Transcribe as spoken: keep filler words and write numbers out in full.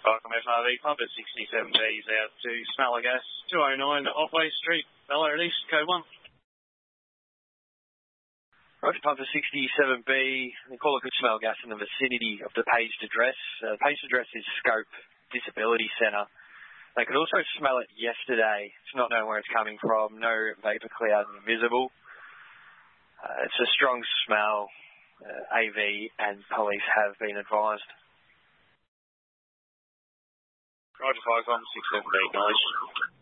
Cyclone F R V, Pump at sixty-seven B is out to smell of gas, two oh nine Otway Street, Ballarat East, code one. Roger, Pump at sixty-seven B, the caller could smell gas in the vicinity of the paged address. Uh, the paged address is Scope Disability Centre. They could also smell it yesterday. It's not known where it's coming from, no vapour cloud visible. Uh, it's a strong smell. Uh, A V and police have been advised. Roger, Cyclone six seven B, nice.